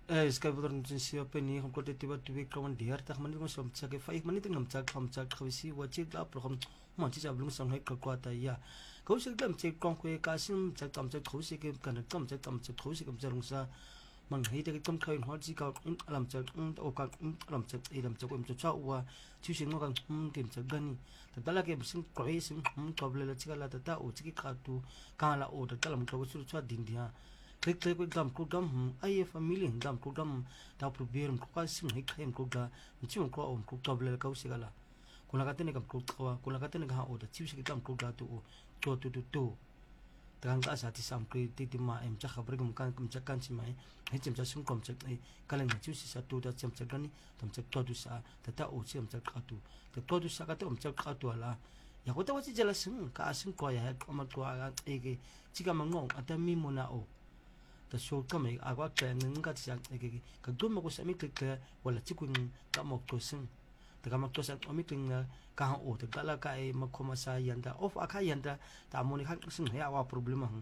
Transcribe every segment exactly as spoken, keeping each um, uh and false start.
eh ska bodron jinsi openi kom kote tiba tiba kawan diar tak mani kom som chake fa ik mani tengam chak kom chak khawisi wachi la program mon chi jablung sang hai kwa ta ya ko sik dam che kong kwe ka sim chak tam chak khawisi ke kan tam chak tam chak khawisi kom jarung sa mang hai te kom khain ho chi ka alam chak o ka alam chak ilam chak kom cha wa chu sing mo kan kim chak gani ta dala ke sim koi sim koble la chikala ta ta o chi ka tu ka la o ta talam ko su cha din dia klik klik gam ko gam ai family gam ko gam ta probeer ko ka sim hai khaim ko ga chi mo ko om ko koble ka usi gala kula ka tene gam ko kwa kula ka tene ga o ta chi si gam ko ga tu to to to to tang ka sa ti sam kri ti ti ma em cha khabar gum kan kum cha kan si mai he chem cha sum kom cha ai kala na chu si sa tu ta chem cha gani tam cha to du sa ta ta o chem cha ka tu ta to du sa ka tom cha ka tu ala ya ko ta wa chi jala sing ka sing ko ya ko ma ko ga e ge chi ka mang ngong ata mi mo na o ta so ka mai a kwa ka ng ka ti e ge ka du mo ko sa mi klik wala chi kun ka mo ko sing ta ka ma to sa o mi kling ka o ta kala ka e ma ko ma sa yanda of aka yanda ta mo ni kan sing ya wa problem hang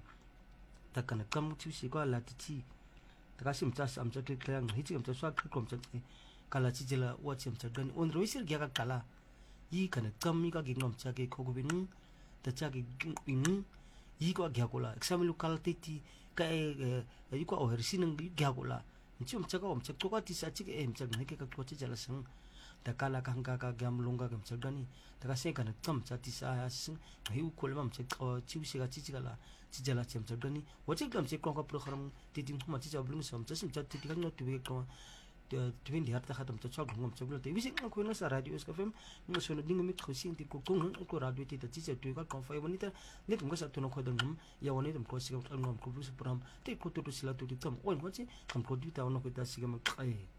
ta kana kam chu si ko la ti chi ta ka sim cha sam cha klik klang hi chi kam cha swa kom cha kala chi jela wa chem cha gan on ro sir gya ka kala yi kana kam mi ka gi ngam cha ke ko go bin ta cha gi in yi ko gya ko la exam lu kala ti ti ka e yi ko o her sin gi gya ko la chi um cha ka um cha to ka ti sa chi ke em cha ne ke ka ko chi jela sang ta kala ka hanga ka gam lunga gam cha gani ta ka se kana kam cha ti sa sing hi u ko le mam cha ko chi si ga chi chi kala chi jela chem cha gani wa chi gam che ko ka program ti ti ma chi cha blung sam cha sim cha ti ti ka no tu ko twin di harta khatam cha chog ngom choblo te wisi ko no sa radio ska fem no so no dingo mit khosin ti ko kong ko radio ti ta chi cha tu ka kon fa woni ta net mo sa tu no khodon ngom ya woni dum ko si ko ngom ko bu program te ko tu tu sila tu ti tam o ngom chi kam ko di ta no ko ta si ga ma kai